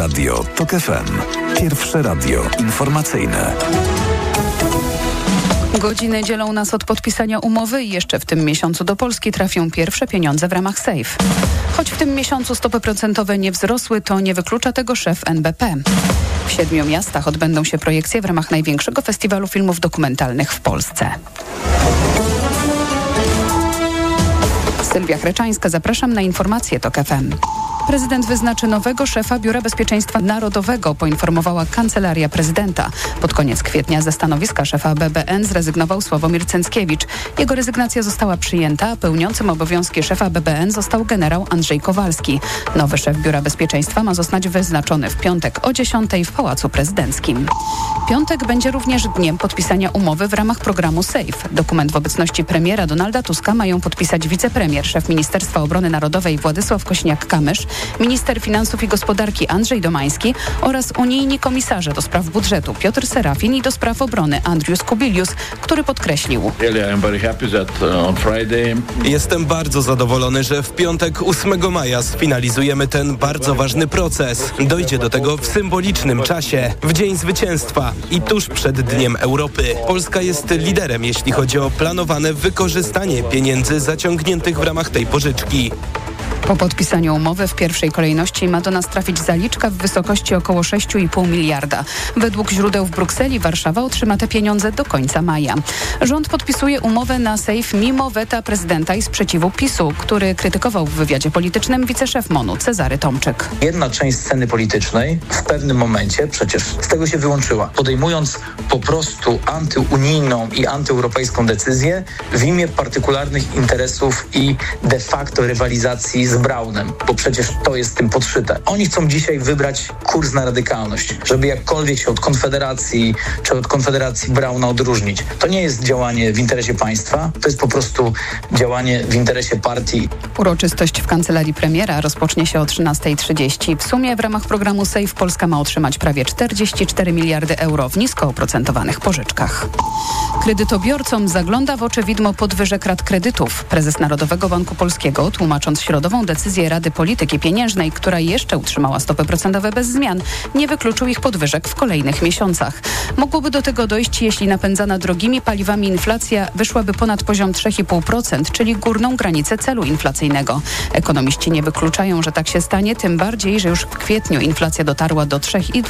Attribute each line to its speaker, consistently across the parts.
Speaker 1: Radio TOK FM. Pierwsze radio informacyjne.
Speaker 2: Godziny dzielą nas od podpisania umowy i jeszcze w tym miesiącu do Polski trafią pierwsze pieniądze w ramach SAFE. Choć w tym miesiącu stopy procentowe nie wzrosły, to nie wyklucza tego szef NBP. W 7 miastach odbędą się projekcje w ramach największego festiwalu filmów dokumentalnych w Polsce. Sylwia Chreczańska, zapraszam na informacje TOK FM. Prezydent wyznaczy nowego szefa Biura Bezpieczeństwa Narodowego, poinformowała Kancelaria Prezydenta. Pod koniec kwietnia ze stanowiska szefa BBN zrezygnował Sławomir Cęckiewicz. Jego rezygnacja została przyjęta, a pełniącym obowiązki szefa BBN został generał Andrzej Kowalski. Nowy szef Biura Bezpieczeństwa ma zostać wyznaczony w piątek o 10:00 w Pałacu Prezydenckim. Piątek będzie również dniem podpisania umowy w ramach programu SAFE. Dokument w obecności premiera Donalda Tuska mają podpisać wicepremier, szef Ministerstwa Obrony Narodowej Władysław Kośniak-Kamysz, minister finansów i gospodarki Andrzej Domański oraz unijni komisarze do spraw budżetu Piotr Serafin i do spraw obrony Andrius Kubilius, który podkreślił:
Speaker 3: Jestem bardzo zadowolony, że w piątek 8 maja sfinalizujemy ten bardzo ważny proces. Dojdzie do tego w symbolicznym czasie, w Dzień Zwycięstwa i tuż przed Dniem Europy. Polska jest liderem, jeśli chodzi o planowane wykorzystanie pieniędzy zaciągniętych w ramach tej pożyczki.
Speaker 2: Po podpisaniu umowy w pierwszej kolejności ma do nas trafić zaliczka w wysokości około 6,5 miliarda. Według źródeł w Brukseli Warszawa otrzyma te pieniądze do końca maja. Rząd podpisuje umowę na SAFE mimo weta prezydenta i sprzeciwu PiS-u, który krytykował w wywiadzie politycznym wiceszef MON-u Cezary Tomczyk.
Speaker 4: Jedna część sceny politycznej w pewnym momencie przecież z tego się wyłączyła, podejmując po prostu antyunijną i antyeuropejską decyzję w imię partykularnych interesów i de facto rywalizacji z Braunem, bo przecież to jest tym podszyte. Oni chcą dzisiaj wybrać kurs na radykalność, żeby jakkolwiek się od Konfederacji czy od Konfederacji Brauna odróżnić. To nie jest działanie w interesie państwa, to jest po prostu działanie w interesie partii.
Speaker 2: Uroczystość w kancelarii premiera rozpocznie się o 13:30. W sumie w ramach programu SAFE Polska ma otrzymać prawie 44 miliardy euro w nisko oprocentowanych pożyczkach. Kredytobiorcom zagląda w oczy widmo podwyżek rat kredytów. Prezes Narodowego Banku Polskiego, tłumacząc środową decyzję Rady Polityki Pieniężnej, która jeszcze utrzymała stopy procentowe bez zmian, nie wykluczył ich podwyżek w kolejnych miesiącach. Mogłoby do tego dojść, jeśli napędzana drogimi paliwami inflacja wyszłaby ponad poziom 3,5%, czyli górną granicę celu inflacyjnego. Ekonomiści nie wykluczają, że tak się stanie, tym bardziej, że już w kwietniu inflacja dotarła do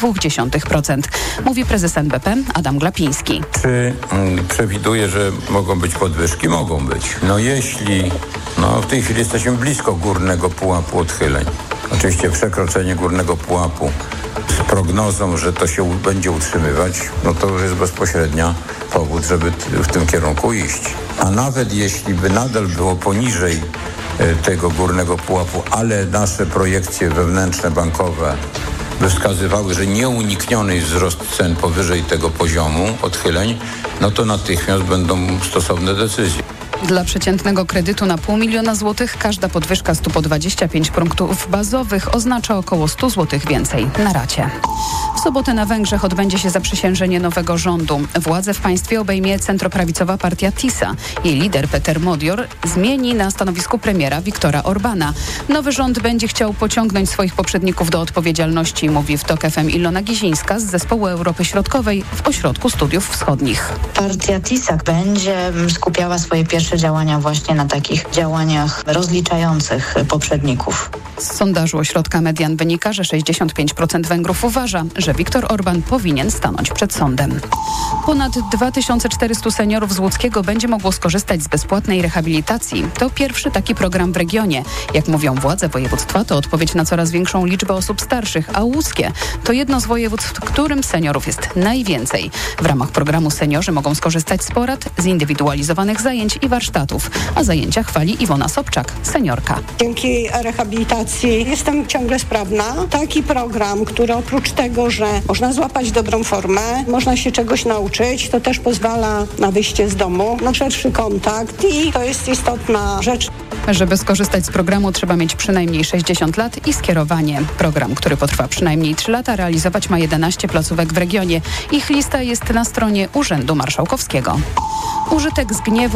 Speaker 2: 3,2%. Mówi prezes NBP Adam Glapiński.
Speaker 5: Czy przewiduje, że mogą być podwyżki? Mogą być. Jeśli w tej chwili jesteśmy blisko górnego pułapu odchyleń. Oczywiście przekroczenie górnego pułapu z prognozą, że to się będzie utrzymywać, to już jest bezpośrednia powód, żeby w tym kierunku iść. A nawet jeśli by nadal było poniżej tego górnego pułapu, ale nasze projekcje wewnętrzne, bankowe by wskazywały, że nieunikniony jest wzrost cen powyżej tego poziomu odchyleń, to natychmiast będą stosowne decyzje.
Speaker 2: Dla przeciętnego kredytu na 500 000 złotych każda podwyżka 125 punktów bazowych oznacza około 100 zł więcej na racie. W sobotę na Węgrzech odbędzie się zaprzysiężenie nowego rządu. Władzę w państwie obejmie centroprawicowa partia TISA. Jej lider Peter Modior zmieni na stanowisku premiera Viktora Orbana. Nowy rząd będzie chciał pociągnąć swoich poprzedników do odpowiedzialności, mówi w TOK FM Ilona Gizińska z Zespołu Europy Środkowej w Ośrodku Studiów Wschodnich.
Speaker 6: Partia TISA będzie skupiała swoje pierwsze działania właśnie na takich działaniach rozliczających poprzedników.
Speaker 2: Z sondażu Ośrodka Median wynika, że 65% Węgrów uważa, że Viktor Orban powinien stanąć przed sądem. Ponad 2400 seniorów z Łódzkiego będzie mogło skorzystać z bezpłatnej rehabilitacji. To pierwszy taki program w regionie. Jak mówią władze województwa, to odpowiedź na coraz większą liczbę osób starszych, a łódzkie to jedno z województw, w którym seniorów jest najwięcej. W ramach programu seniorzy mogą skorzystać z porad, zindywidualizowanych zajęć i warsztatów. A zajęcia chwali Iwona Sobczak, seniorka.
Speaker 7: Dzięki rehabilitacji jestem ciągle sprawna. Taki program, który oprócz tego, że można złapać dobrą formę, można się czegoś nauczyć, to też pozwala na wyjście z domu, na szerszy kontakt i to jest istotna rzecz.
Speaker 2: Żeby skorzystać z programu, trzeba mieć przynajmniej 60 lat i skierowanie. Program, który potrwa przynajmniej 3 lata, realizować ma 11 placówek w regionie. Ich lista jest na stronie Urzędu Marszałkowskiego. Użytek z gniewu Amerykanów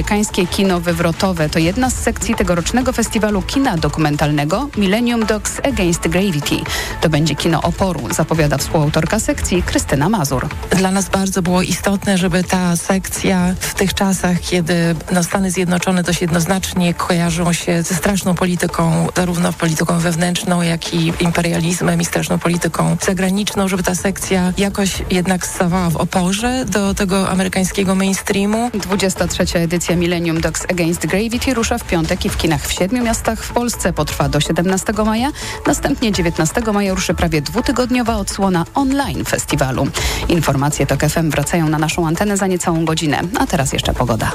Speaker 2: amerykańskie kino wywrotowe. To jedna z sekcji tegorocznego festiwalu kina dokumentalnego Millennium Dogs Against Gravity. To będzie kino oporu, zapowiada współautorka sekcji Krystyna Mazur.
Speaker 8: Dla nas bardzo było istotne, żeby ta sekcja w tych czasach, kiedy Stany Zjednoczone dość jednoznacznie kojarzą się ze straszną polityką, zarówno polityką wewnętrzną, jak i imperializmem i straszną polityką zagraniczną, żeby ta sekcja jakoś jednak stawała w oporze do tego amerykańskiego mainstreamu.
Speaker 2: 23. edycja Millennium Dogs Against Gravity rusza w piątek i w kinach w 7 miastach w Polsce. Potrwa do 17 maja. Następnie 19 maja ruszy prawie dwutygodniowa odsłona online festiwalu. Informacje TOK FM wracają na naszą antenę za niecałą godzinę. A teraz jeszcze pogoda.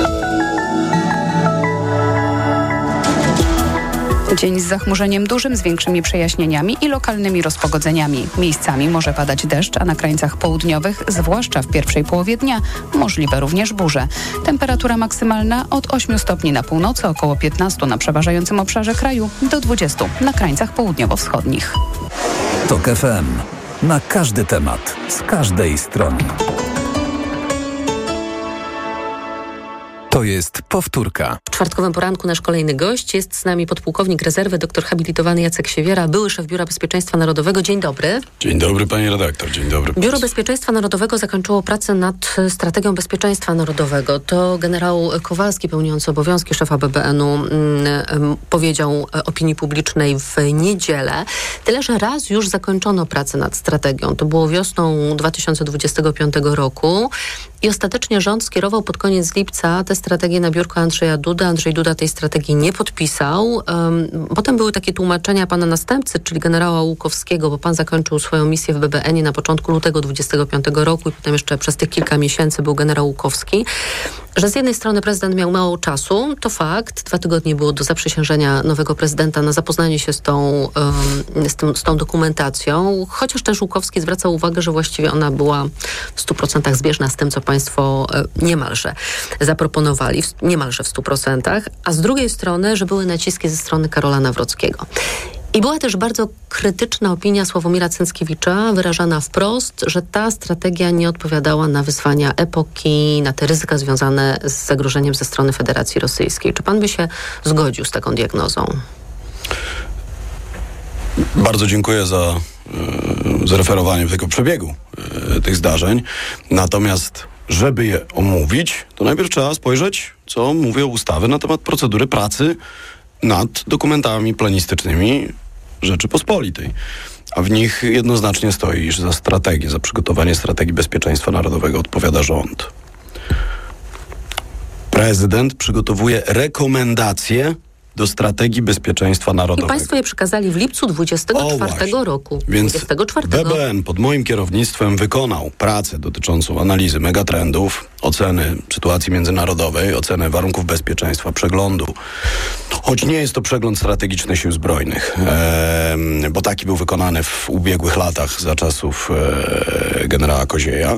Speaker 2: Dzień z zachmurzeniem dużym, z większymi przejaśnieniami i lokalnymi rozpogodzeniami. Miejscami może padać deszcz, a na krańcach południowych, zwłaszcza w pierwszej połowie dnia, możliwe również burze. Temperatura maksymalna od 8 stopni na północy, około 15 na przeważającym obszarze kraju, do 20 na krańcach południowo-wschodnich.
Speaker 1: TOK FM. Na każdy temat, z każdej strony. To jest powtórka.
Speaker 9: W czwartkowym poranku nasz kolejny gość. Jest z nami podpułkownik rezerwy, doktor habilitowany Jacek Siewiera, były szef Biura Bezpieczeństwa Narodowego. Dzień dobry.
Speaker 10: Dzień dobry, pani redaktor. Dzień dobry.
Speaker 9: Biuro Bezpieczeństwa Narodowego zakończyło pracę nad strategią bezpieczeństwa narodowego. To generał Kowalski, pełniący obowiązki szefa BBN-u, powiedział opinii publicznej w niedzielę. Tyle, że raz już zakończono pracę nad strategią. To było wiosną 2025 roku i ostatecznie rząd skierował pod koniec lipca tę strategię na biurko Andrzeja Dudy. Andrzej Duda tej strategii nie podpisał. Potem były takie tłumaczenia pana następcy, czyli generała Łukowskiego, bo pan zakończył swoją misję w BBN-ie na początku lutego 25 roku i potem jeszcze przez tych kilka miesięcy był generał Łukowski, że z jednej strony prezydent miał mało czasu, to fakt. 2 tygodnie było do zaprzysiężenia nowego prezydenta na zapoznanie się z tą dokumentacją, chociaż też Łukowski zwracał uwagę, że właściwie ona była w 100% zbieżna z tym, co państwo niemalże zaproponowali, niemalże w 100%, a z drugiej strony, że były naciski ze strony Karola Nawrockiego. I była też bardzo krytyczna opinia Sławomira Cęckiewicza, wyrażana wprost, że ta strategia nie odpowiadała na wyzwania epoki, na te ryzyka związane z zagrożeniem ze strony Federacji Rosyjskiej. Czy pan by się zgodził z taką diagnozą?
Speaker 10: Bardzo dziękuję za zreferowanie tego przebiegu tych zdarzeń. Natomiast, żeby je omówić, to najpierw trzeba spojrzeć, co mówią ustawy na temat procedury pracy nad dokumentami planistycznymi Rzeczypospolitej. A w nich jednoznacznie stoi, iż za strategię, za przygotowanie strategii bezpieczeństwa narodowego odpowiada rząd. Prezydent przygotowuje rekomendacje do strategii bezpieczeństwa narodowego.
Speaker 9: I państwo je przekazali w lipcu 24 roku.
Speaker 10: Więc
Speaker 9: 24.
Speaker 10: BBN pod moim kierownictwem wykonał pracę dotyczącą analizy megatrendów, oceny sytuacji międzynarodowej, oceny warunków bezpieczeństwa, przeglądu. Choć nie jest to przegląd strategiczny Sił Zbrojnych, bo taki był wykonany w ubiegłych latach za czasów generała Kozieja.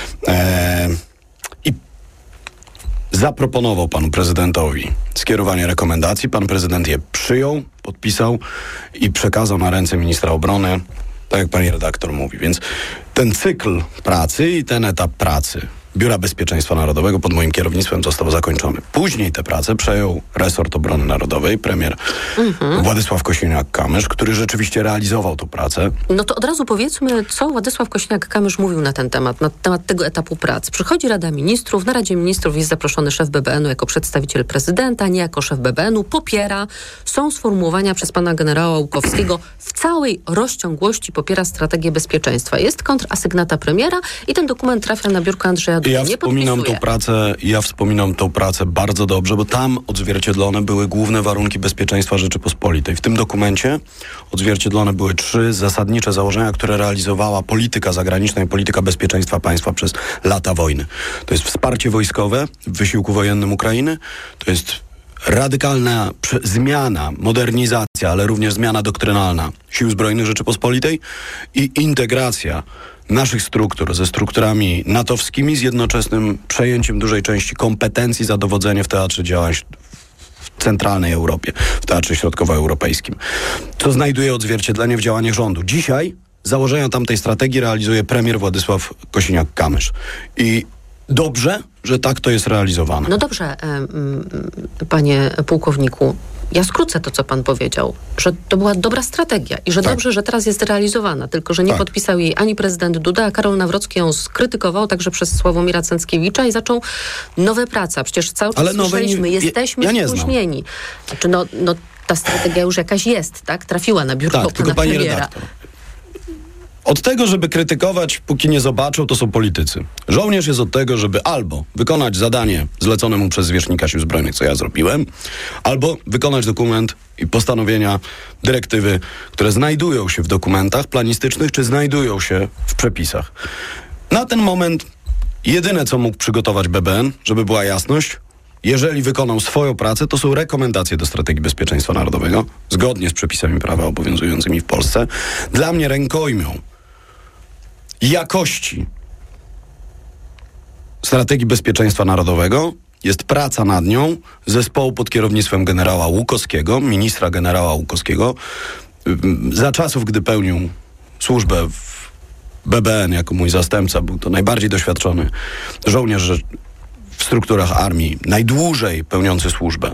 Speaker 10: Zaproponował panu prezydentowi skierowanie rekomendacji. Pan prezydent je przyjął, podpisał i przekazał na ręce ministra obrony, tak jak pani redaktor mówi. Więc ten cykl pracy i ten etap pracy Biura Bezpieczeństwa Narodowego pod moim kierownictwem został zakończony. Później tę pracę przejął resort obrony narodowej, premier Władysław Kosiniak-Kamysz, który rzeczywiście realizował tę pracę.
Speaker 9: No to od razu powiedzmy, co Władysław Kosiniak-Kamysz mówił na ten temat, na temat tego etapu pracy. Przychodzi Rada Ministrów, na Radzie Ministrów jest zaproszony szef BBN-u jako przedstawiciel prezydenta, nie jako szef BBN-u, popiera, są sformułowania przez pana generała Łukowskiego, w całej rozciągłości popiera strategię bezpieczeństwa. Jest kontrasygnata premiera i ten dokument trafia na biurko Andrzeja Dudy.
Speaker 10: Ja wspominam tą pracę bardzo dobrze, bo tam odzwierciedlone były główne warunki bezpieczeństwa Rzeczypospolitej. W tym dokumencie odzwierciedlone były 3 zasadnicze założenia, które realizowała polityka zagraniczna i polityka bezpieczeństwa państwa przez lata wojny. To jest wsparcie wojskowe w wysiłku wojennym Ukrainy, to jest radykalna zmiana, modernizacja, ale również zmiana doktrynalna Sił Zbrojnych Rzeczypospolitej i integracja naszych struktur ze strukturami natowskimi z jednoczesnym przejęciem dużej części kompetencji za dowodzenie w teatrze działań w centralnej Europie, w teatrze środkowoeuropejskim, co znajduje odzwierciedlenie w działaniach rządu. Dzisiaj założenia tamtej strategii realizuje premier Władysław Kosiniak-Kamysz. I dobrze, że tak to jest realizowane.
Speaker 9: No dobrze, panie pułkowniku, ja skrócę to, co pan powiedział, że to była dobra strategia i że dobrze, że teraz jest realizowana, tylko że nie podpisał jej ani prezydent Duda, a Karol Nawrocki ją skrytykował także przez Sławomira Cęckiewicza i zaczął nowe prace. Przecież cały czas słyszeliśmy, jesteśmy spóźnieni. Znaczy, ta strategia już jakaś jest, tak? Trafiła na biurko pana premiera.
Speaker 10: Redaktor. Od tego, żeby krytykować, póki nie zobaczą, to są politycy. Żołnierz jest od tego, żeby albo wykonać zadanie zlecone mu przez zwierzchnika Sił Zbrojnych, co ja zrobiłem, albo wykonać dokument i postanowienia, dyrektywy, które znajdują się w dokumentach planistycznych, czy znajdują się w przepisach. Na ten moment jedyne, co mógł przygotować BBN, żeby była jasność, jeżeli wykonał swoją pracę, to są rekomendacje do strategii bezpieczeństwa narodowego, zgodnie z przepisami prawa obowiązującymi w Polsce. Dla mnie rękojmią jakości strategii bezpieczeństwa narodowego jest praca nad nią zespołu pod kierownictwem generała Łukowskiego, ministra generała Łukowskiego. Za czasów, gdy pełnił służbę w BBN jako mój zastępca, był to najbardziej doświadczony żołnierz w strukturach armii, najdłużej pełniący służbę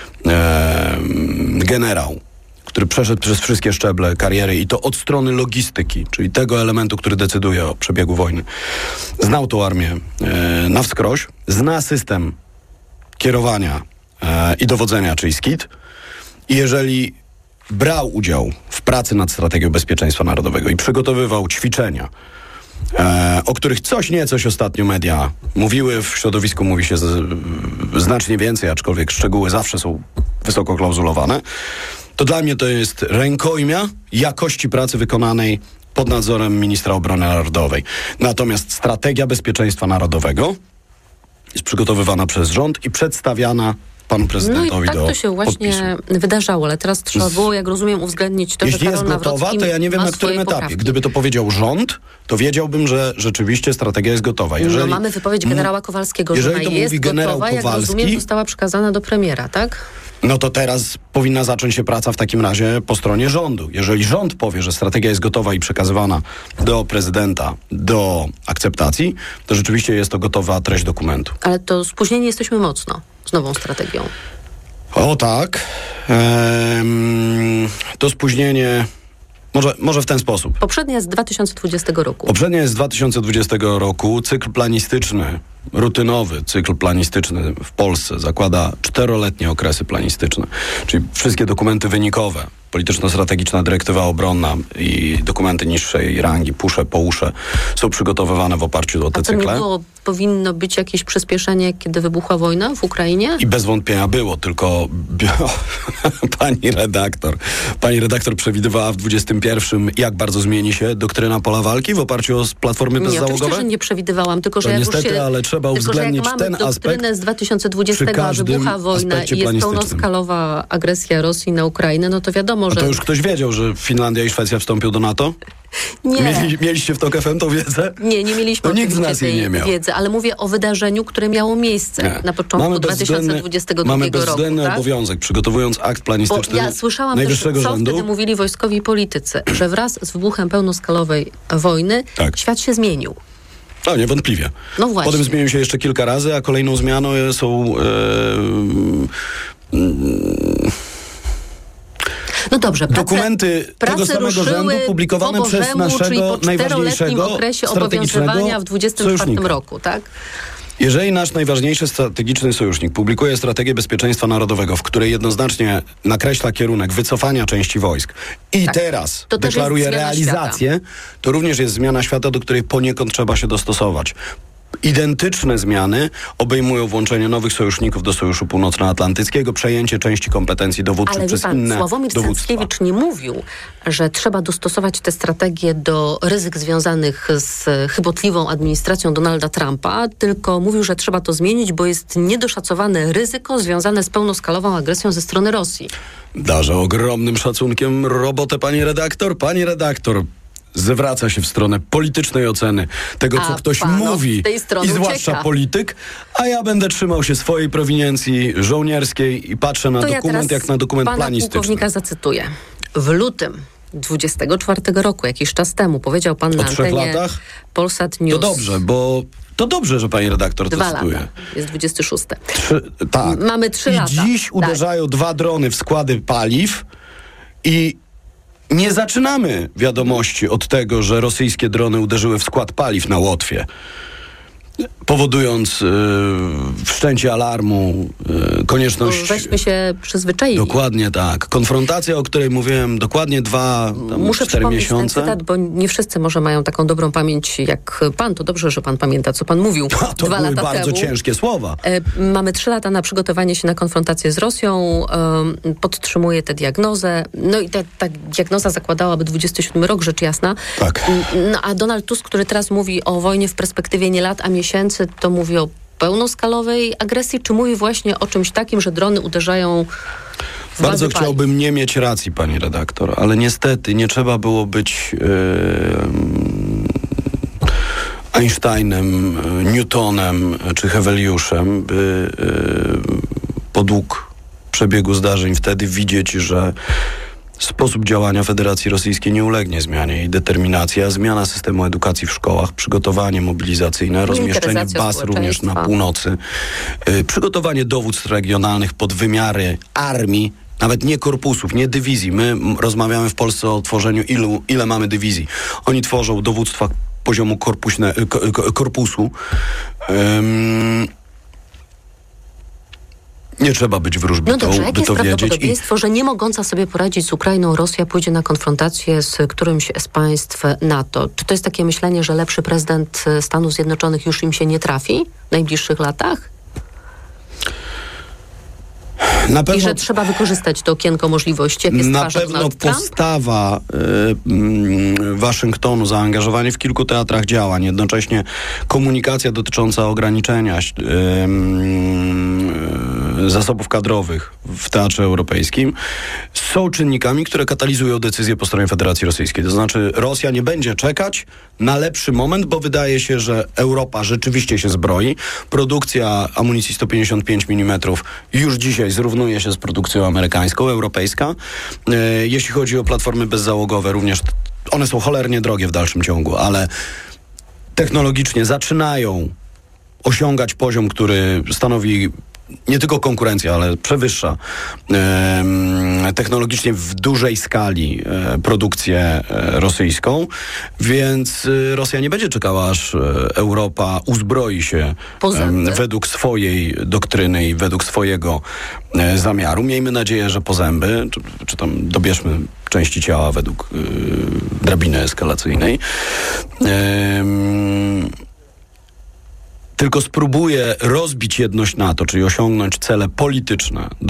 Speaker 10: generał, który przeszedł przez wszystkie szczeble kariery i to od strony logistyki, czyli tego elementu, który decyduje o przebiegu wojny. Znał tą armię na wskroś, zna system kierowania i dowodzenia, czyli SKiD. I jeżeli brał udział w pracy nad strategią bezpieczeństwa narodowego i przygotowywał ćwiczenia, o których coś ostatnio media mówiły, w środowisku mówi się znacznie więcej, aczkolwiek szczegóły zawsze są wysoko klauzulowane, to dla mnie to jest rękojmia jakości pracy wykonanej pod nadzorem ministra obrony narodowej. Natomiast strategia bezpieczeństwa narodowego jest przygotowywana przez rząd i przedstawiana panu prezydentowi do podpisu.
Speaker 9: No i tak to się właśnie wydarzało, ale teraz trzeba było, jak rozumiem, uwzględnić to,
Speaker 10: jeśli
Speaker 9: że Karol
Speaker 10: jest gotowa,
Speaker 9: Nawrocki
Speaker 10: to ja nie wiem, na którym etapie.
Speaker 9: Poprawki.
Speaker 10: Gdyby to powiedział rząd, to wiedziałbym, że rzeczywiście strategia jest gotowa. Jeżeli,
Speaker 9: mamy wypowiedź generała Kowalskiego, że ona
Speaker 10: to
Speaker 9: jest
Speaker 10: mówi generał
Speaker 9: gotowa, jak
Speaker 10: Kowalski,
Speaker 9: rozumiem, została przekazana do premiera, tak?
Speaker 10: No to teraz powinna zacząć się praca w takim razie po stronie rządu. Jeżeli rząd powie, że strategia jest gotowa i przekazywana do prezydenta do akceptacji, to rzeczywiście jest to gotowa treść dokumentu.
Speaker 9: Ale to spóźnieni jesteśmy mocno z nową strategią.
Speaker 10: O tak. To spóźnienie... Może w ten sposób.
Speaker 9: Poprzednia z 2020 roku.
Speaker 10: Poprzednia jest z 2020 roku. Cykl planistyczny, rutynowy cykl planistyczny w Polsce zakłada 4-letnie okresy planistyczne. Czyli wszystkie dokumenty wynikowe, polityczno-strategiczna dyrektywa obronna i dokumenty niższej rangi, pusze, pousze, są przygotowywane w oparciu o te cykle.
Speaker 9: A to nie powinno być jakieś przyspieszenie, kiedy wybuchła wojna w Ukrainie?
Speaker 10: I bez wątpienia było, tylko pani redaktor przewidywała w 21, jak bardzo zmieni się doktryna pola walki w oparciu o platformy bezzałogowe?
Speaker 9: Oczywiście, że nie przewidywałam, tylko że
Speaker 10: to
Speaker 9: jak
Speaker 10: niestety,
Speaker 9: już się,
Speaker 10: ale trzeba uwzględnić
Speaker 9: jak mamy
Speaker 10: ten aspekt
Speaker 9: doktrynę z 2020, a wybucha wojna i jest pełnoskalowa agresja Rosji na Ukrainę, no to wiadomo, że...
Speaker 10: A to już ktoś wiedział, że Finlandia i Szwecja wstąpią do NATO?
Speaker 9: Nie.
Speaker 10: Mieliście w TOK FM tą wiedzę?
Speaker 9: Nie mieliśmy
Speaker 10: nikt z nas jej nie miał.
Speaker 9: Wiedzy, ale mówię o wydarzeniu, które miało miejsce na początku 2022 roku.
Speaker 10: Mamy bezwzględny obowiązek, przygotowując akt planistyczny
Speaker 9: ja słyszałam
Speaker 10: najwyższego
Speaker 9: też, co
Speaker 10: rzędu.
Speaker 9: wtedy mówili wojskowi politycy, że wraz z wybuchem pełnoskalowej wojny świat się zmienił.
Speaker 10: No, niewątpliwie.
Speaker 9: No właśnie.
Speaker 10: Potem zmienił się jeszcze kilka razy, a kolejną zmianą są...
Speaker 9: No dobrze,
Speaker 10: dokumenty tego samego rzędu publikowane przez naszego najważniejszego
Speaker 9: okresie obowiązywania w 2024 roku, tak?
Speaker 10: Jeżeli nasz najważniejszy strategiczny sojusznik publikuje strategię bezpieczeństwa narodowego, w której jednoznacznie nakreśla kierunek wycofania części wojsk i teraz deklaruje realizację, to również jest zmiana świata, do której poniekąd trzeba się dostosować. Identyczne zmiany obejmują włączenie nowych sojuszników do Sojuszu Północnoatlantyckiego, przejęcie części kompetencji dowódczych przez inne
Speaker 9: Sławomir Cęckiewicz nie mówił, że trzeba dostosować te strategie do ryzyk związanych z chybotliwą administracją Donalda Trumpa, tylko mówił, że trzeba to zmienić, bo jest niedoszacowane ryzyko związane z pełnoskalową agresją ze strony Rosji.
Speaker 10: Darzę ogromnym szacunkiem robotę pani redaktor. Pani redaktor zwraca się w stronę politycznej oceny tego, co ktoś mówi i zwłaszcza polityk, a ja będę trzymał się swojej prowiniencji żołnierskiej i patrzę na dokument jak na dokument planistyczny.
Speaker 9: Pana pułkownika zacytuję. W lutym 24 roku, jakiś czas temu, powiedział pan na antenie
Speaker 10: 3 latach?
Speaker 9: Polsat News.
Speaker 10: To dobrze, że pani redaktor
Speaker 9: 2
Speaker 10: testuje.
Speaker 9: lata. Jest 26.
Speaker 10: Tak.
Speaker 9: Mamy 3 lata.
Speaker 10: I dziś uderzają 2 drony w składy paliw i nie zaczynamy wiadomości od tego, że rosyjskie drony uderzyły w skład paliw na Łotwie, powodując wszczęcie alarmu, konieczność...
Speaker 9: Weźmy się przyzwyczaili.
Speaker 10: Dokładnie tak. Konfrontacja, o której mówiłem, dokładnie 2-4
Speaker 9: Muszę przypomnieć
Speaker 10: miesiące.
Speaker 9: ten cytat, bo nie wszyscy może mają taką dobrą pamięć jak pan. To dobrze, że pan pamięta, co pan mówił 2 lata temu.
Speaker 10: To były bardzo ciężkie słowa.
Speaker 9: Mamy 3 lata na przygotowanie się na konfrontację z Rosją. Podtrzymuję tę diagnozę. No i ta diagnoza zakładałaby 27 rok, rzecz jasna.
Speaker 10: Tak.
Speaker 9: No, a Donald Tusk, który teraz mówi o wojnie w perspektywie nie lat, a miesięcy, to mówi o pełnoskalowej agresji, czy mówi właśnie o czymś takim, że drony uderzają w
Speaker 10: Bardzo
Speaker 9: bazy
Speaker 10: chciałbym nie mieć racji, pani redaktor, ale niestety nie trzeba było być Einsteinem, Newtonem czy Heweliuszem, by podług przebiegu zdarzeń wtedy widzieć, że sposób działania Federacji Rosyjskiej nie ulegnie zmianie. Jej determinacja, zmiana systemu edukacji w szkołach, przygotowanie mobilizacyjne, rozmieszczenie baz również na północy, przygotowanie dowództw regionalnych pod wymiary armii, nawet nie korpusów, nie dywizji. My rozmawiamy w Polsce o tworzeniu ile mamy dywizji. Oni tworzą dowództwa poziomu korpusu. Nie trzeba być wróżbitą,
Speaker 9: No dobrze, jakie
Speaker 10: by to
Speaker 9: jest
Speaker 10: wiedzieć.
Speaker 9: prawdopodobieństwo, że nie mogąca sobie poradzić z Ukrainą Rosja pójdzie na konfrontację z którymś z państw NATO? Czy to jest takie myślenie, że lepszy prezydent Stanów Zjednoczonych już im się nie trafi w najbliższych latach?
Speaker 10: Na pewno,
Speaker 9: I że trzeba wykorzystać to okienko możliwości, jakie stwarza
Speaker 10: na pewno
Speaker 9: Donald Trump?
Speaker 10: postawa Waszyngtonu, zaangażowanie w kilku teatrach działań, jednocześnie komunikacja dotycząca ograniczenia zasobów kadrowych w teatrze europejskim są czynnikami, które katalizują decyzje po stronie Federacji Rosyjskiej. To znaczy Rosja nie będzie czekać na lepszy moment, bo wydaje się, że Europa rzeczywiście się zbroi. Produkcja amunicji 155 mm już dzisiaj zrównuje się z produkcją amerykańską, europejska. Jeśli chodzi o platformy bezzałogowe, również one są cholernie drogie w dalszym ciągu, ale technologicznie zaczynają osiągać poziom, który stanowi nie tylko konkurencja, ale przewyższa technologicznie w dużej skali produkcję rosyjską, więc Rosja nie będzie czekała, aż Europa uzbroi się według swojej doktryny i według swojego zamiaru. Miejmy nadzieję, że po zęby, czy tam dobierzmy części ciała według drabiny eskalacyjnej. Tylko spróbuje rozbić jedność NATO, czyli osiągnąć cele polityczne,